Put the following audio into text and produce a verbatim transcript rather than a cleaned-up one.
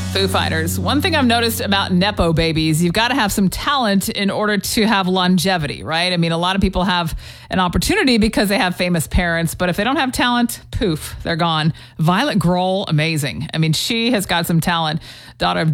Foo Fighters. One thing I've noticed about Nepo babies, you've got to have some talent in order to have longevity, right? I mean, a lot of people have an opportunity because they have famous parents, but if they don't have talent, poof, they're gone. Violet Grohl, amazing. I mean, she has got some talent. Daughter of